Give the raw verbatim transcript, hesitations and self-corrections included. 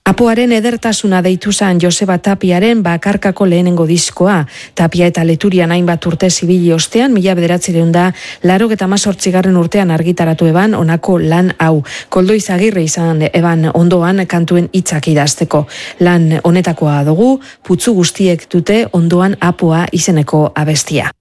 Apoaren edertasuna deitu zan Joseba Tapiaren bakarkako lehenengo diskoa. Tapia eta Leturian hainbat urte zibili ostean, mila bederatziehun eta laurogeita hemezortzigarren urtean argitaratu eban honako lan hau. Koldo Izagirre izan eban ondoan kantuen hitzak idazteko. Lan honetakoa dugu, putzu guztiek dute ondoan Apoa izeneko abestia.